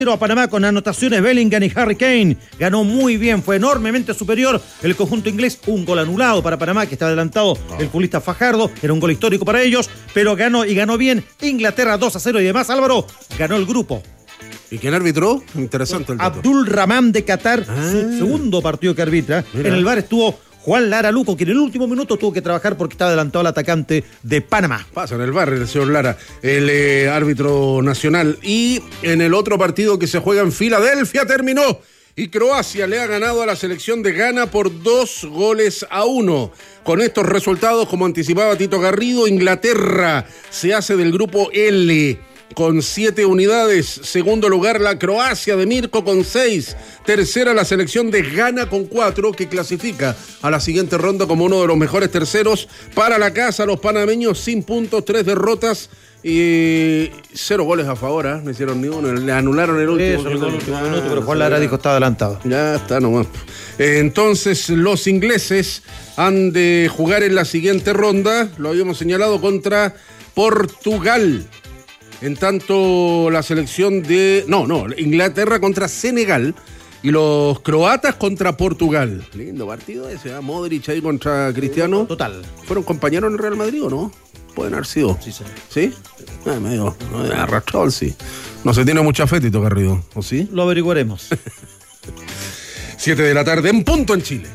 A Panamá con anotaciones Bellingham y Harry Kane. Ganó muy bien, fue enormemente superior el conjunto inglés. Un gol anulado para Panamá, que está adelantado el futbolista Fajardo. Era un gol histórico para ellos, pero ganó y ganó bien. Inglaterra 2-0 y demás, Álvaro, ganó el grupo. ¿Y quién arbitró? Interesante el dato. Abdul Rahman de Qatar, su segundo partido que arbitra. Mira. En el VAR estuvo Juan Lara Luco, que en el último minuto tuvo que trabajar porque estaba adelantado el atacante de Panamá. Pasa en el bar el señor Lara, el árbitro nacional. Y en el otro partido que se juega en Filadelfia terminó. Y Croacia le ha ganado a la selección de Ghana por 2-1. Con estos resultados, como anticipaba Tito Garrido, Inglaterra se hace del grupo L con 7 unidades. Segundo lugar, la Croacia de Mirko con 6. Tercera, la selección de Ghana con 4, que clasifica a la siguiente ronda como uno de los mejores terceros. Para la casa, los panameños sin puntos, 3 derrotas y 0 goles a favor, ¿eh? No hicieron ni uno, le anularon el último. El último minuto, pero Juan Lara dijo está adelantado. Ya está nomás. Entonces, los ingleses han de jugar en la siguiente ronda, lo habíamos señalado, contra Portugal. En tanto, la selección de... Inglaterra contra Senegal y los croatas contra Portugal. Lindo partido ese, ¿eh? Modric ahí contra Cristiano. Total. ¿Fueron compañeros en el Real Madrid o no? Pueden haber sido. Sí, señor. ¿Sí? Medio arrastrado, sí. No se tiene mucha fe, Tito Garrido, ¿o sí? Lo averiguaremos. 7 de la tarde en punto en Chile.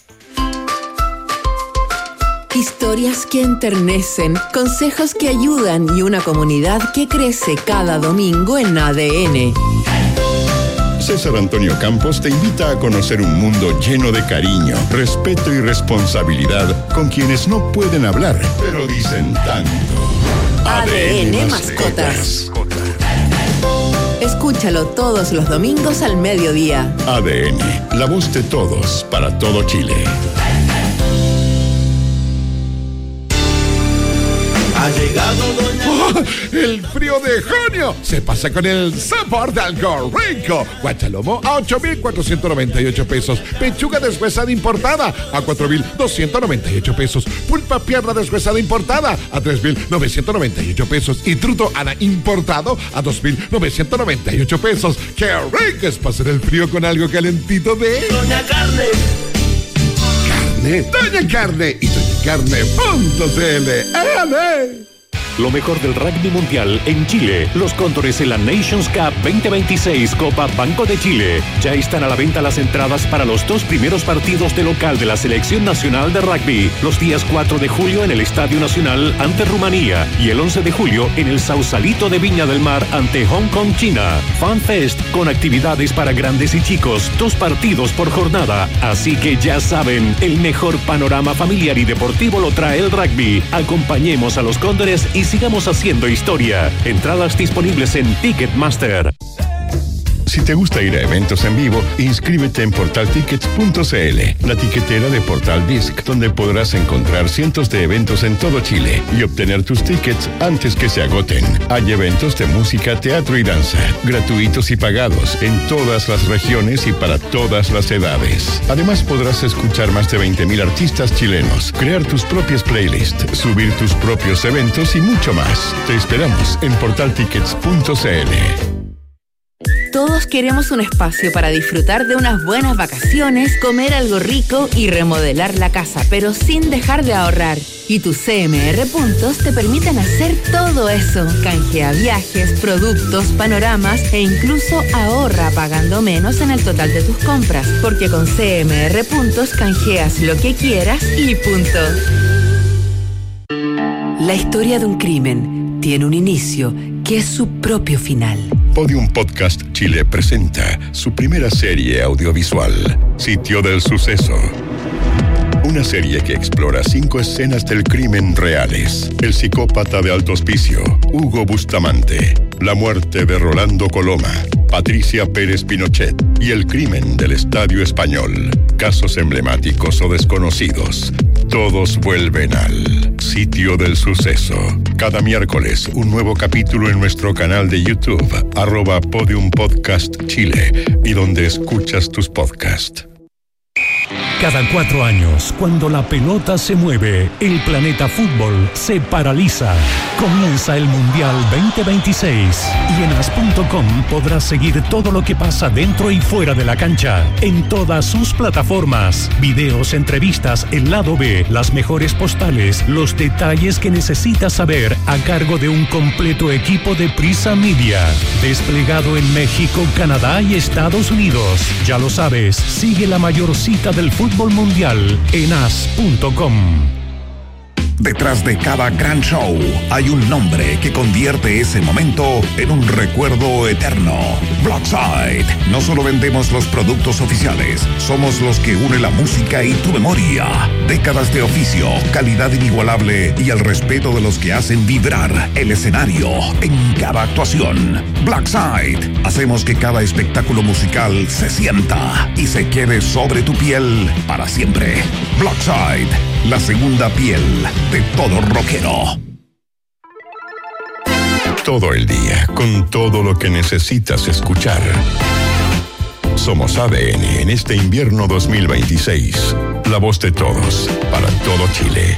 Historias que enternecen, consejos que ayudan y una comunidad que crece cada domingo en ADN. César Antonio Campos te invita a conocer un mundo lleno de cariño, respeto y responsabilidad con quienes no pueden hablar, pero dicen tanto. ADN Mascotas. Escúchalo todos los domingos al mediodía. ADN, la voz de todos para todo Chile. Ha llegado Doña... ¡Oh! ¡El frío de junio! Se pasa con el sabor de algo rico. Guachalomo a 8,498 pesos. Pechuga deshuesada importada a 4,298 pesos. Pulpa pierna deshuesada importada a 3,998 pesos. Y truto ana importado a 2,998 pesos. ¡Qué rico es pasar el frío con algo calentito de... Doña Carne! Doña Carne y doñacarne.cl. ¡Ale! Lo mejor del rugby mundial en Chile. Los Cóndores en la Nations Cup 2026 Copa Banco de Chile. Ya están a la venta las entradas para los 2 primeros partidos de local de la Selección Nacional de Rugby. Los días 4 de julio en el Estadio Nacional ante Rumanía y el 11 de julio en el Sausalito de Viña del Mar ante Hong Kong, China. Fan Fest con actividades para grandes y chicos. 2 partidos por jornada. Así que ya saben, el mejor panorama familiar y deportivo lo trae el rugby. Acompañemos a los Cóndores y sigamos haciendo historia. Entradas disponibles en Ticketmaster. Si te gusta ir a eventos en vivo, inscríbete en portaltickets.cl, la tiquetera de Portal Disc, donde podrás encontrar cientos de eventos en todo Chile y obtener tus tickets antes que se agoten. Hay eventos de música, teatro y danza, gratuitos y pagados, en todas las regiones y para todas las edades. Además, podrás escuchar más de 20,000 artistas chilenos, crear tus propias playlists, subir tus propios eventos y mucho más. Te esperamos en portaltickets.cl. Todos queremos un espacio para disfrutar de unas buenas vacaciones, comer algo rico y remodelar la casa, pero sin dejar de ahorrar. Y tus CMR Puntos te permiten hacer todo eso. Canjea viajes, productos, panoramas e incluso ahorra pagando menos en el total de tus compras, porque con CMR Puntos canjeas lo que quieras y punto. La historia de un crimen tiene un inicio que es su propio final. Podium Podcast Chile presenta su primera serie audiovisual, Sitio del Suceso. Una serie que explora 5 escenas del crimen reales. El psicópata de Alto Hospicio, Hugo Bustamante. La muerte de Rolando Coloma, Patricia Pérez Pinochet. Y el crimen del Estadio Español. Casos emblemáticos o desconocidos. Todos vuelven al Sitio del Suceso. Cada miércoles, un nuevo capítulo en nuestro canal de YouTube, @Podium Podcast Chile, y donde escuchas tus podcasts. Cada 4 años, cuando la pelota se mueve, el planeta fútbol se paraliza. Comienza el Mundial 2026 y en as.com podrás seguir todo lo que pasa dentro y fuera de la cancha, en todas sus plataformas. Videos, entrevistas, el lado B, las mejores postales, los detalles que necesitas saber a cargo de un completo equipo de Prisa Media. Desplegado en México, Canadá y Estados Unidos. Ya lo sabes, sigue la mayor cita del fútbol mundial en as.com. Detrás de cada gran show hay un nombre que convierte ese momento en un recuerdo eterno. Blackside. No solo vendemos los productos oficiales, somos los que une la música y tu memoria. Décadas de oficio, calidad inigualable y el respeto de los que hacen vibrar el escenario en cada actuación. Blackside. Hacemos que cada espectáculo musical se sienta y se quede sobre tu piel para siempre. Blackside. La segunda piel de todo rockero. Todo el día, con todo lo que necesitas escuchar. Somos ADN en este invierno 2026. La voz de todos, para todo Chile.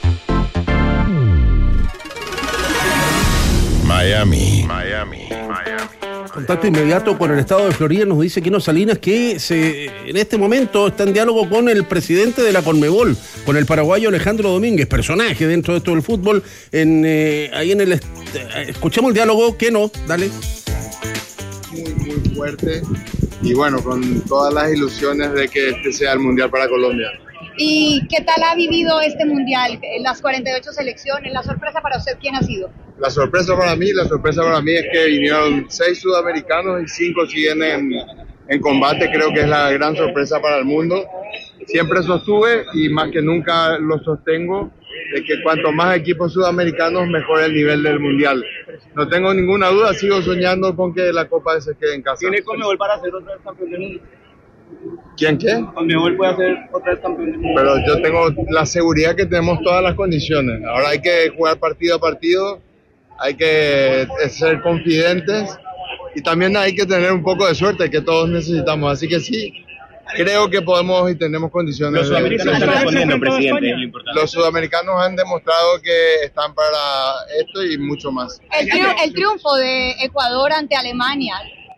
Miami. Contacto inmediato con el estado de Florida, nos dice Quino Salinas que en este momento está en diálogo con el presidente de la Conmebol, con el paraguayo Alejandro Domínguez, personaje dentro de esto del fútbol. Escuchemos el diálogo, que no, dale. Muy fuerte y bueno, con todas las ilusiones de que este sea el Mundial para Colombia. ¿Y qué tal ha vivido este Mundial? Las 48 selecciones, ¿la sorpresa para usted quién ha sido? La sorpresa para mí es que vinieron 6 sudamericanos y 5 siguen en combate. Creo que es la gran sorpresa para el mundo. Siempre sostuve y más que nunca lo sostengo de que cuanto más equipos sudamericanos mejor el nivel del Mundial. No tengo ninguna duda, sigo soñando con que la Copa se quede en casa. ¿Tiene Conmebol para ser otra vez campeón del mundo? ¿Quién qué? Conmebol puede hacer otra vez campeón del mundo. Pero yo tengo la seguridad que tenemos todas las condiciones. Ahora hay que jugar partido a partido, hay que ser confidentes y también hay que tener un poco de suerte que todos necesitamos. Así que sí, creo que podemos y tenemos condiciones. Los sudamericanos están respondiendo, presidente. Los sudamericanos han demostrado que están para esto y mucho más. El triunfo de Ecuador ante Alemania.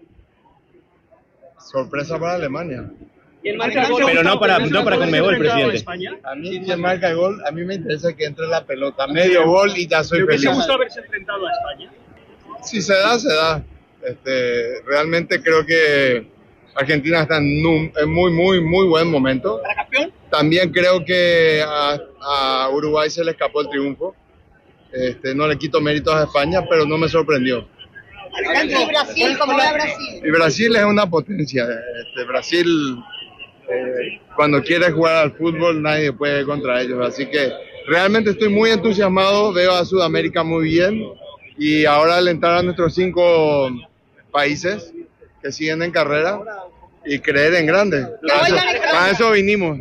Sorpresa para Alemania. Pero no para Conmebol, presidente. A mí quien marca el gol, a mí me interesa que entre la pelota, medio gol y ya soy feliz. ¿Te gusta haberse enfrentado a España? Si se da, se da. Realmente creo que Argentina está en muy buen momento. ¿Para campeón? También creo que a Uruguay se le escapó el triunfo. No le quito méritos a España, pero no me sorprendió. ¿Y Brasil? ¿Cómo va Brasil? Y Brasil es una potencia. Brasil, cuando quiere jugar al fútbol, nadie puede contra ellos. Así que realmente estoy muy entusiasmado. Veo a Sudamérica muy bien. Y ahora alentar a nuestros 5 países que siguen en carrera y creer en grande. Para eso vinimos.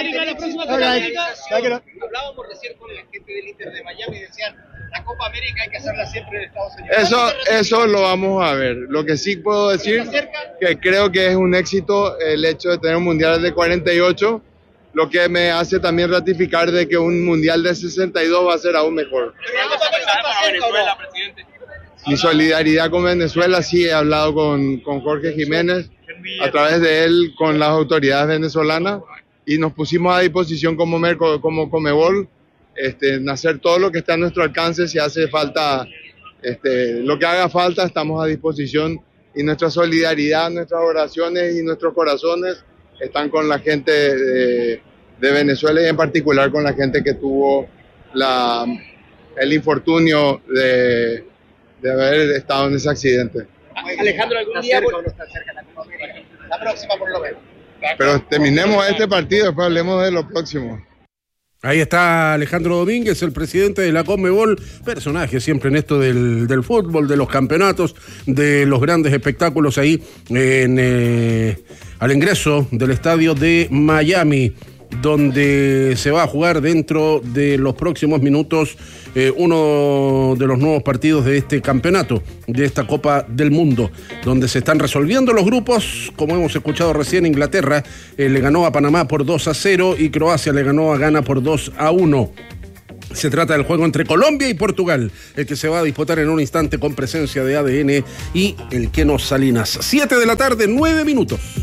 Hablábamos recién con la gente del Inter de Miami y decían, la Copa América hay que hacerla siempre en Estados Unidos. Eso lo vamos a ver. Lo que sí puedo decir, que creo que es un éxito el hecho de tener un mundial de 48, lo que me hace también ratificar de que un mundial de 62 va a ser aún mejor. Venezuela, presidente. Mi solidaridad con Venezuela, sí he hablado con Jorge Jiménez, a través de él con las autoridades venezolanas, y nos pusimos a disposición como Conmebol, hacer todo lo que está a nuestro alcance. Si hace falta, lo que haga falta, estamos a disposición, y nuestra solidaridad, nuestras oraciones y nuestros corazones están con la gente de Venezuela, y en particular con la gente que tuvo el infortunio de haber estado en ese accidente. Alejandro, algún día no está cerca la Copa América. La próxima por lo menos. Pero terminemos este partido, después hablemos de lo próximo. Ahí está Alejandro Domínguez, el presidente de la Conmebol, personaje siempre en esto del fútbol, de los campeonatos, de los grandes espectáculos ahí al ingreso del estadio de Miami. donde se va a jugar dentro de los próximos minutos uno de los nuevos partidos de este campeonato, de esta Copa del Mundo, donde se están resolviendo los grupos. Como hemos escuchado recién, Inglaterra le ganó a Panamá por 2-0 y Croacia le ganó a Ghana por 2-1. Se trata del juego entre Colombia y Portugal, el que se va a disputar en un instante con presencia de ADN y el Queno Salinas. 7 de la tarde, 9 minutos.